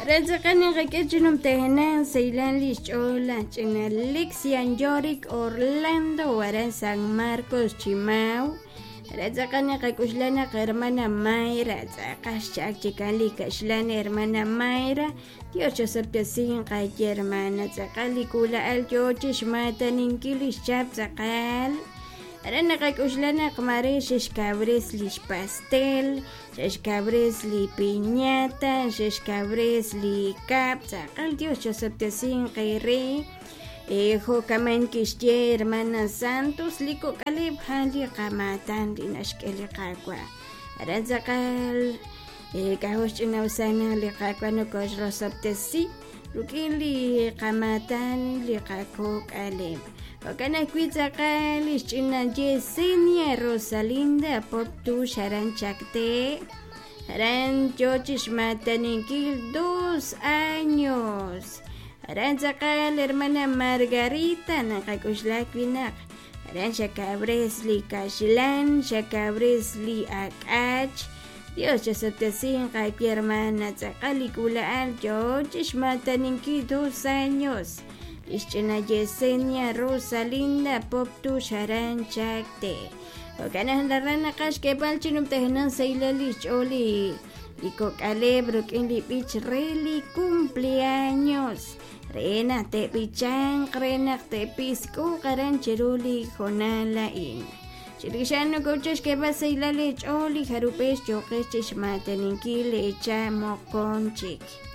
Renzaqani qak'achinum tehenan Ceilán Lixch'ola ch'ina Lixian Yorick Orlando Waran San Marcos Chimau Renzaqani qak'uxlana hermana Mayra tz'aqaxchak chikali kaxlana hermana Mayra 875 hermana tz'aqali kula al yochish mata ninkilish chap tz'aqal Arana qak'uxlana qmari xixkabres lix pastel xixkabres li piñata xixkabres li kap tz'aqal 875 ri jokaman kixye hermana Santos liko kalib hali qamatan linashkeli qakwa aran tz'aqal kahosh ch'inawsana li qakwa nukosh rosoptesi rukili qamatan li qakok alib Wakana kuitzaqal ch'ina Yesenia Rosalinda poptu sharan chakte Haran yochish mataninkil 2 años Haran tzaqal hermana Margarita naqakushlakinak Haran shakabres li kashlan shakabres li akach Dios chasatesin qaypi hermana tzaqal ikulaal yochish mataninkil 2 años Ischina Yesenia Rosalinda poptu sharan chakte Wakana handarana kash kepal chinum tehenan Ceilán Lixch'oli Liko kalebro kili pich reli cumpleaños Rena te pichan renak te pisku karan cheruli jonala in Chirishano coches kepa Ceilán Lixch'oli jarupesh chokesh chishmataninkil echa mokonchik